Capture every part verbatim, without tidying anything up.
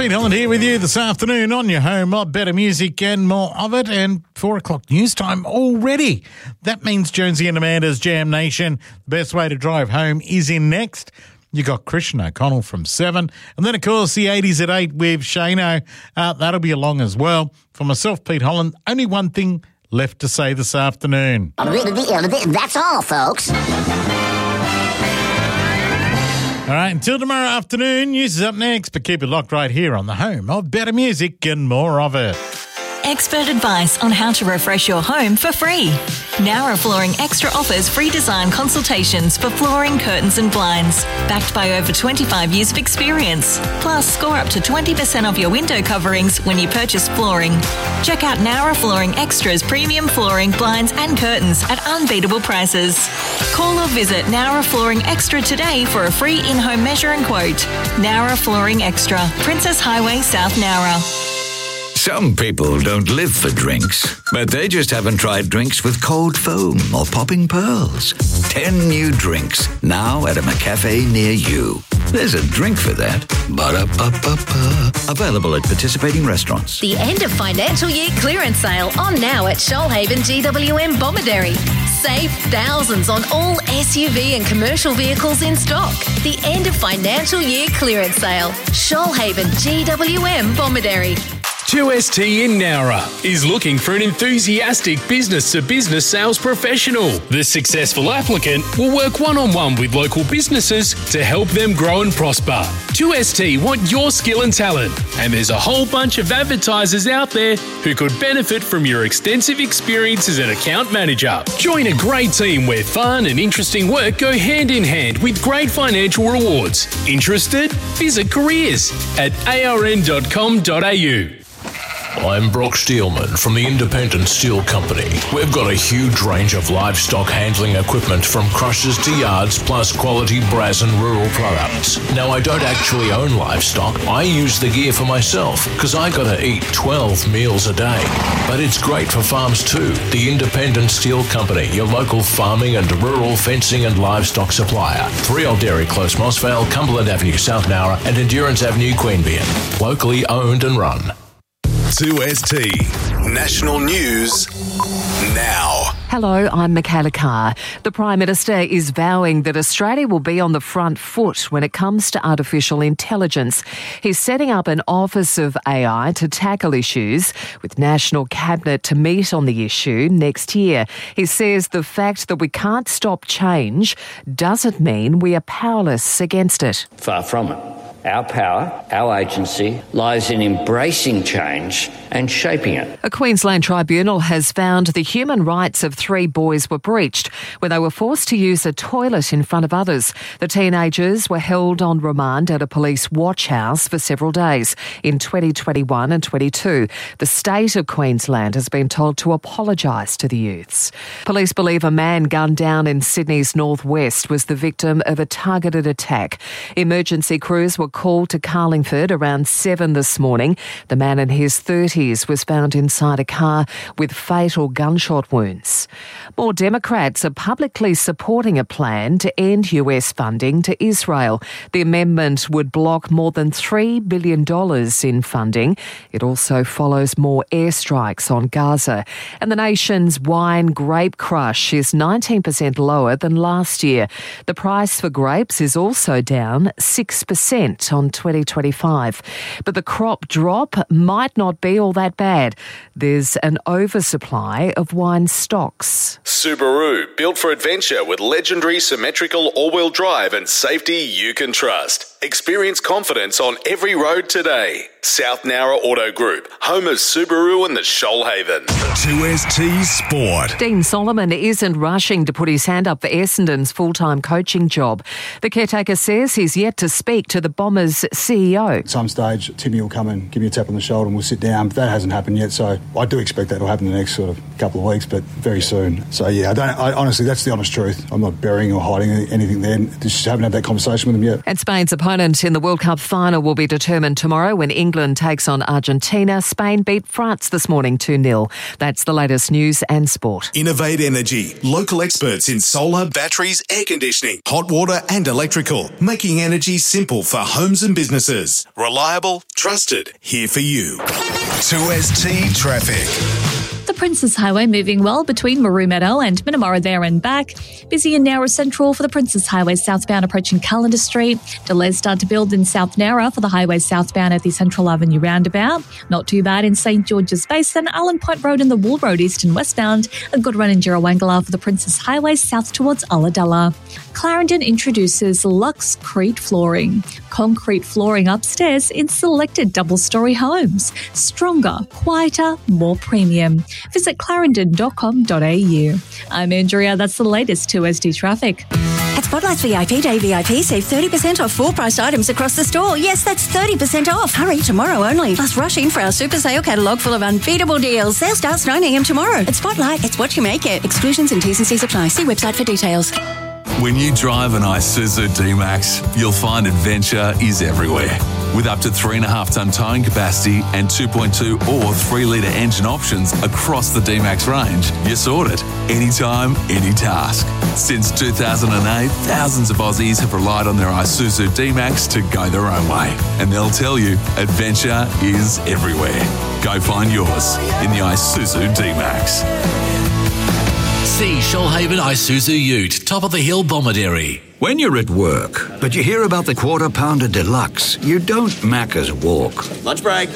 Pete Holland here with you this afternoon on your home of better music and more of it, and four o'clock news time already. That means Jonesy and Amanda's Jam Nation. The best way to drive home is in next. You got Christian O'Connell from seven, and then of course the eighties at eight with Shano. Uh, that'll be along as well. For myself, Pete Holland, only one thing left to say this afternoon. That's all, folks. All right, until tomorrow afternoon, news is up next, but keep it locked right here on the home of better music and more of it. Expert advice on how to refresh your home for free. Nowra Flooring Extra offers free design consultations for flooring, curtains and blinds, backed by over twenty-five years of experience. Plus, score up to twenty percent off your window coverings when you purchase flooring. Check out Nowra Flooring Extra's premium flooring, blinds and curtains at unbeatable prices. Call or visit Nowra Flooring Extra today for a free in-home measure and quote. Nowra Flooring Extra, Princess Highway, South Nowra. Some people don't live for drinks, but they just haven't tried drinks with cold foam or popping pearls. Ten new drinks, now at a McCafe near you. There's a drink for that. Ba-da-ba-ba-ba. Available at participating restaurants. The end of financial year clearance sale on now at Shoalhaven G W M Bomaderry. Save thousands on all S U V and commercial vehicles in stock. The end of financial year clearance sale. Shoalhaven G W M Bomaderry. two S T in Nowra is looking for an enthusiastic business-to-business sales professional. The successful applicant will work one-on-one with local businesses to help them grow and prosper. two S T want your skill and talent, and there's a whole bunch of advertisers out there who could benefit from your extensive experience as an account manager. Join a great team where fun and interesting work go hand in hand with great financial rewards. Interested? Visit careers at a r n dot com dot a u. I'm Brock Steelman from the Independent Steel Company. We've got a huge range of livestock handling equipment from crushers to yards, plus quality brass and rural products. Now, I don't actually own livestock. I use the gear for myself because I gotta eat twelve meals a day. But it's great for farms too. The Independent Steel Company, your local farming and rural fencing and livestock supplier. three Old Dairy Close, Mossvale, Cumberland Avenue, South Nowra, and Endurance Avenue, Queanbeyan. Locally owned and run. two S T National News now. Hello, I'm Michaela Carr. The Prime Minister is vowing that Australia will be on the front foot when it comes to artificial intelligence. He's setting up an Office of A I to tackle issues, with National Cabinet to meet on the issue next year. He says the fact that we can't stop change doesn't mean we are powerless against it. Far from it. Our power, our agency, lies in embracing change and shaping it. A Queensland tribunal has found the human rights of three boys were breached when they were forced to use a toilet in front of others. The teenagers were held on remand at a police watch house for several days in twenty twenty-one and twenty-two. The state of Queensland has been told to apologise to the youths. Police believe a man gunned down in Sydney's northwest was the victim of a targeted attack. Emergency crews were called to Carlingford around seven this morning. The man in his thirties was found inside a car with fatal gunshot wounds. More Democrats are publicly supporting a plan to end U S funding to Israel. The amendment would block more than three billion dollars in funding. It also follows more airstrikes on Gaza. And the nation's wine grape crush is nineteen percent lower than last year. The price for grapes is also down six percent on twenty twenty-five. But the crop drop might not be all that bad. There's an oversupply of wine stocks. Subaru, built for adventure with legendary symmetrical all-wheel drive and safety you can trust. Experience confidence on every road today. South Nowra Auto Group, home of Subaru and the Shoalhaven. two S T Sport. Dean Solomon isn't rushing to put his hand up for Essendon's full-time coaching job. The caretaker says he's yet to speak to the Bombers' C E O. At some stage, Timmy will come and give me a tap on the shoulder and we'll sit down. But that hasn't happened yet, so I do expect that will happen in the next sort of couple of weeks, but very soon. So, yeah, I don't. I, honestly, that's the honest truth. I'm not burying or hiding anything there. Just haven't had that conversation with him yet. And Spain's opponent opponent in the World Cup final will be determined tomorrow when England takes on Argentina. Spain beat France this morning two nil. That's the latest news and sport. Innovate Energy, local experts in solar, batteries, air conditioning, hot water and electrical, making energy simple for homes and businesses. Reliable, trusted, here for you. two S T Traffic. The Princes Highway moving well between Maru Meadow and Minamara there and back. Busy in Nowra Central for the Princes Highway southbound approaching Callender Street. Delays start to build in South Nowra for the highway southbound at the Central Avenue roundabout. Not too bad in St George's Basin, Allen Point Road and the Wool Road east and westbound. A good run in Jirawangala for the Princes Highway south towards Ulladulla. Clarendon introduces Luxcrete flooring. Concrete flooring upstairs in selected double-storey homes. Stronger, quieter, more premium. Visit clarendon dot com dot a u. I'm Andrea. That's the latest two S D traffic. At Spotlight's V I P Day V I P, save thirty percent off full-priced items across the store. Yes, that's thirty percent off. Hurry, tomorrow only. Plus, rush in for our super sale catalogue full of unbeatable deals. Sale starts nine a.m. tomorrow. At Spotlight, it's what you make it. Exclusions and T's and C's apply. See website for details. When you drive an Isuzu D-Max, you'll find adventure is everywhere. With up to three point five tonne towing capacity and two point two or three litre engine options across the D-Max range, you're sorted. Anytime, any task. Since two thousand eight, thousands of Aussies have relied on their Isuzu D-Max to go their own way. And they'll tell you, adventure is everywhere. Go find yours in the Isuzu D-Max. See Shoalhaven Isuzu Ute, top of the hill, Bomaderry. When you're at work, but you hear about the Quarter Pounder Deluxe, you don't Macca's walk. Lunch break.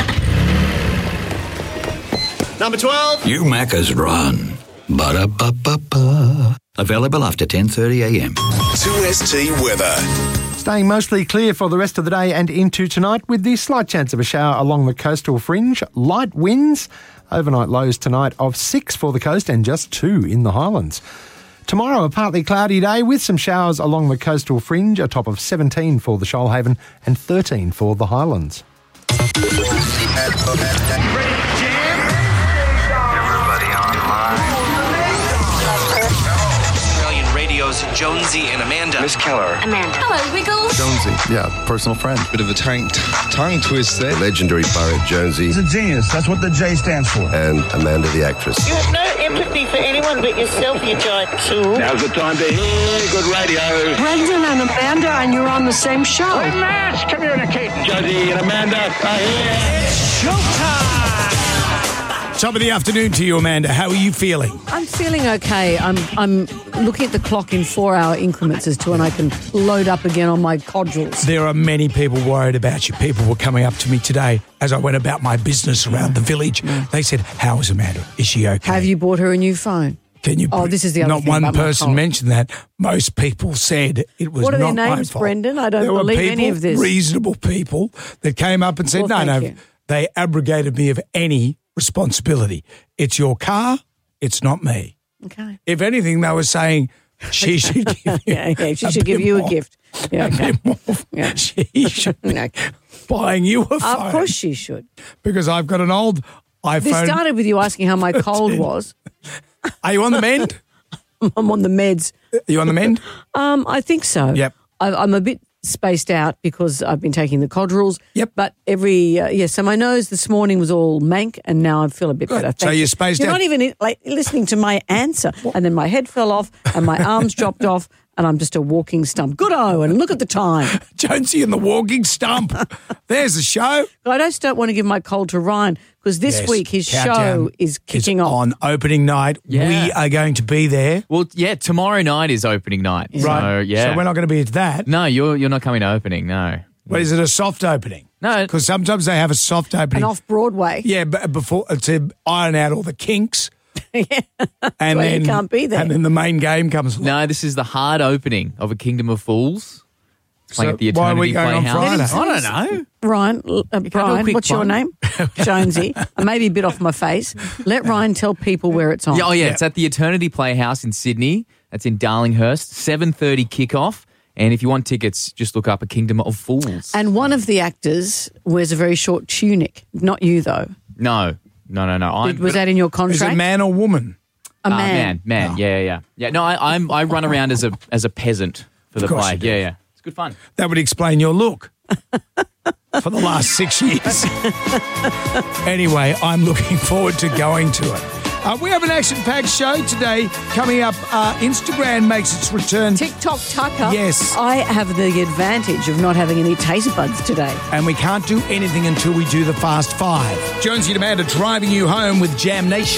Number twelve. You Macca's run. Ba-da-ba-ba-ba. Available after ten thirty a.m. two S T weather. Staying mostly clear for the rest of the day and into tonight with the slight chance of a shower along the coastal fringe. Light winds. Overnight lows tonight of six for the coast and just two in the Highlands. Tomorrow, a partly cloudy day with some showers along the coastal fringe, a top of seventeen for the Shoalhaven and thirteen for the Highlands. Jonesy and Amanda. Miss Keller. Amanda. Hello, Wiggles. Jonesy. Yeah, personal friend. Bit of a tongue, tongue twist there. Legendary poet Jonesy. He's a genius. That's what the J stands for. And Amanda the actress. You have no empathy for anyone but yourself, you giant tool. Now's the time to hear good radio. Brendan and Amanda, and you're on the same show. We're mass communicating. Jonesy and Amanda are here. It's showtime. Top of the afternoon to you, Amanda. How are you feeling? I'm feeling okay. I'm I'm looking at the clock in four-hour increments as to when I can load up again on my codgels. There are many people worried about you. People were coming up to me today as I went about my business around the village. They said, how is Amanda? Is she okay? Have you bought her a new phone? Can you? Oh, this is the other Not thing one about my person cold. mentioned that. Most people said it was What are not their my names, fault. Brendan? I don't there believe were people, any of this. Reasonable people that came up and said, Well, no, thank no, you. they abrogated me of any responsibility. It's your car. It's not me. Okay. If anything, they were saying she should give you yeah, yeah, she a should bit give you more, a gift. Yeah, okay. a bit more. Yeah. She should be buying you a phone. Of course she should. Because I've got an old iPhone. This started with you asking how my cold was. Are you on the mend? I'm on the meds. Are you on the mend? Um, I think so. Yep. I, I'm a bit spaced out because I've been taking the Codrils. Yep. But every, uh, yeah, so my nose this morning was all mank and now I feel a bit Good. better. So Thank you're you. spaced You're out. not even like listening to my answer. And then my head fell off and my arms dropped off and I'm just a walking stump. Good Owen, look at the time. Jonesy and the walking stump. There's the show. I just don't want to give my cold to Ryan because this Yes. week his Countdown show is kicking is off. on opening night. Yeah. We are going to be there. Well, yeah, tomorrow night is opening night. Right. So, yeah. So we're not going to be at that. No, you're you're not coming to opening, no. What is it, a soft opening? No. Because sometimes they have a soft opening. And off Broadway. Yeah, but before to iron out all the kinks. yeah. And why then you can't be there. And then the main game comes along. No, this is the hard opening of A Kingdom of Fools. Playing So at the why are we Eternity going on Playhouse. Friday? I don't know. Ryan, uh, Brian, quick what's your one. name? Jonesy. I may be a bit off my face. Let Ryan tell people where it's on. Yeah, oh, yeah, Yeah. it's at the Eternity Playhouse in Sydney. That's in Darlinghurst. seven thirty kickoff. And if you want tickets, just look up A Kingdom of Fools. And one of the actors wears a very short tunic. Not you, though. No, no, no, no. I'm, Did- was that in your contract? Is it man or woman? A Uh, man. man, man. Yeah, yeah, yeah. No, I, I'm I run around as a as a peasant for the Of course play. you do. Yeah, yeah. It's good fun. That would explain your look for the last six years. Anyway, I'm looking forward to going to it. Uh, we have an action-packed show today. Coming up, uh, Instagram makes its return. TikTok Tucker. Yes. I have the advantage of not having any taste buds today. And we can't do anything until we do the Fast Five. Jonesy and Amanda driving you home with Jam Nation.